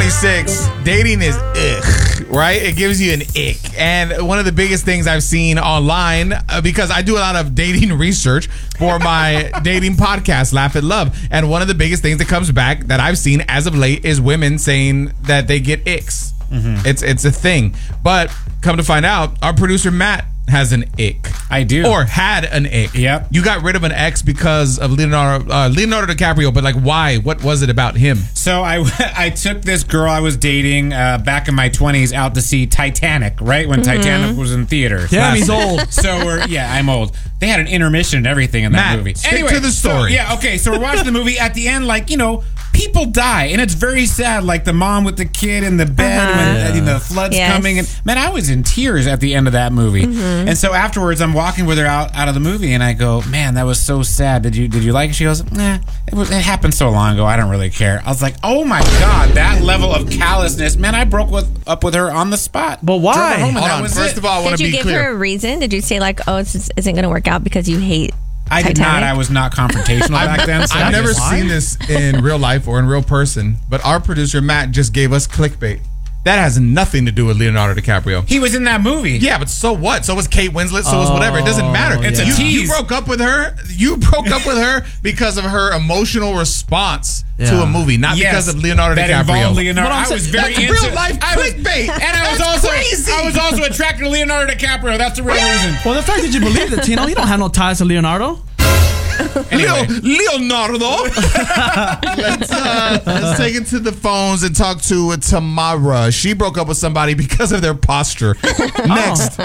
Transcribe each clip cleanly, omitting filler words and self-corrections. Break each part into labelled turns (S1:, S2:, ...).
S1: 26, dating is ick, right? It gives you an ick. And one of the biggest things I've seen online, because I do a lot of dating research for my dating podcast, Laugh at Love. And one of the biggest things that comes back that I've seen as of late is women saying that they get icks. Mm-hmm. It's a thing. But come to find out, our producer Matt has an ick.
S2: I do.
S1: Or had an ick.
S2: Yep.
S1: You got rid of an ex because of Leonardo DiCaprio, but like why? What was it about him?
S2: So I took this girl I was dating back in my 20s out to see Titanic, right? When Titanic was in theater.
S3: Yeah, he's old.
S2: So I'm old. They had an intermission and everything in that
S1: Matt,
S2: movie.
S1: stick to the story.
S2: So we're watching the movie. At the end, people die, and it's very sad. Like the mom with the kid in the bed when the flood's coming. And man, I was in tears at the end of that movie. And so afterwards, I'm walking with her out of the movie, and I go, "Man, that was so sad. Did you like it?" She goes, "Nah, it happened so long ago. I don't really care." I was like, "Oh my god, that level of callousness, man!" I broke up with her on the spot.
S3: But why?
S1: Hold on. First of all, I want to be clear.
S4: Did you give her a reason? Did you say this isn't going to work out because you hate?
S2: I did not. I was not confrontational back then. So
S1: I've never seen this in real life or in real person, but our producer Matt just gave us clickbait. That has nothing to do with Leonardo DiCaprio.
S2: He was in that movie.
S1: Yeah, but so what? So was Kate Winslet. So was whatever. It doesn't matter.
S2: It's a tease.
S1: You broke up with her. You broke up with her because of her emotional response to a movie, not because of Leonardo DiCaprio.
S2: Leonardo. I was very into
S1: real life clickbait,
S2: and I was also attracted to Leonardo DiCaprio. That's the real reason.
S3: Well, the fact that you believe that, Tino, you don't have no ties to Leonardo.
S1: Anyway. Leonardo. Let's take it to the phones and talk to Tamara. She broke up with somebody because of their posture. Next.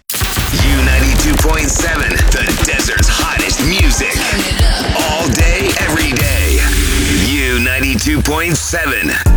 S5: U92.7, the desert's hottest music. All day, every day. U92.7.